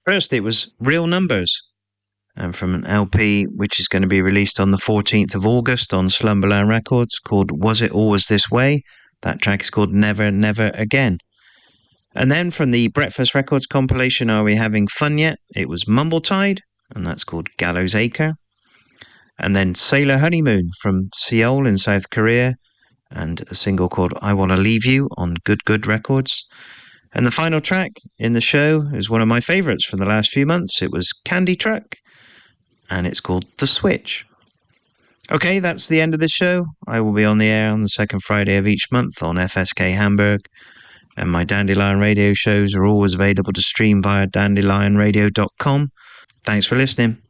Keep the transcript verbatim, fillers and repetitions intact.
First, it was Real Numbers, and from an L P which is going to be released on the fourteenth of August on Slumberland Records, called Was It Always This Way? That track is called Never, Never Again. And then from the Breakfast Records compilation, Are We Having Fun Yet? It was Mumbletide, and that's called Gallows Acre. And then Sailor Honeymoon from Seoul in South Korea, and a single called I Wanna Leave You on Good Good Records. And the final track in the show is one of my favourites from the last few months. It was Candy Truck, and it's called The Switch. Okay, that's the end of this show. I will be on the air on the second Friday of each month on F S K Hamburg, and my Dandelion Radio shows are always available to stream via dandelion radio dot com. Thanks for listening.